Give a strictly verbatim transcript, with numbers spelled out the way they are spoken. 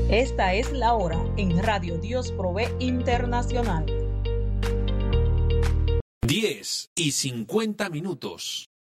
Esta es la hora en Radio Dios Provee Internacional. diez y cincuenta minutos.